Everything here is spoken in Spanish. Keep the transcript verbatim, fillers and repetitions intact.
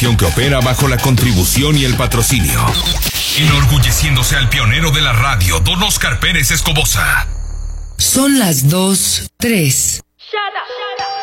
Que opera bajo la contribución y el patrocinio. Enorgulleciéndose al pionero de la radio, don Oscar Pérez Escobosa. Son las dos, tres.